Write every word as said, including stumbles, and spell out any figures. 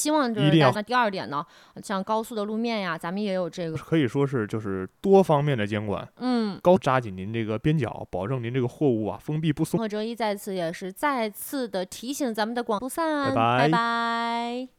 希望就是大家第二点呢，像高速的路面呀，咱们也有这个， 可以说是就是多方面的监管， 嗯， 高扎紧您这个边角，保证您这个货物啊封闭不松。 和哲一在此也是再次的提醒咱们的广不散， 拜拜。 拜拜。